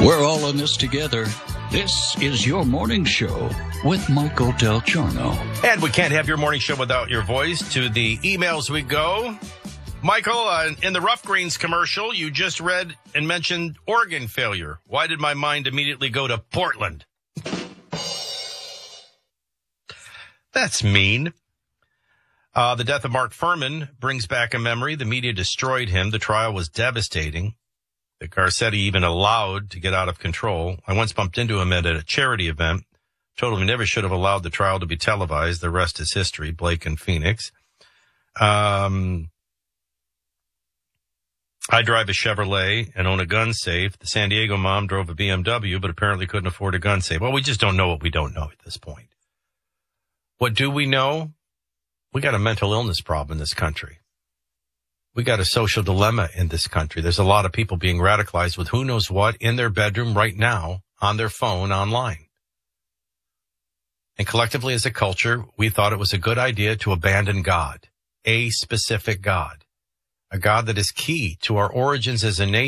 We're all in this together. This is your morning show with Michael Del Giorno. And we can't have your morning show without your voice. To the emails we go. Michael, in the Rough Greens commercial, you just read and mentioned organ failure. Why did my mind immediately go to Portland? That's mean. The death of Mark Furman brings back a memory. The media destroyed him. The trial was devastating. The Garcetti even allowed to get out of control. I once bumped into him at a charity event. Told him he never should have allowed the trial to be televised. The rest is history. Blake and Phoenix. I drive a Chevrolet and own a gun safe. The San Diego mom drove a BMW, but apparently couldn't afford a gun safe. Well, we just don't know what we don't know at this point. What do we know? We got a mental illness problem in this country. We got a social dilemma in this country. There's a lot of people being radicalized with who knows what in their bedroom right now, on their phone, online. And collectively as a culture, we thought it was a good idea to abandon God, a specific God, a God that is key to our origins as a nation.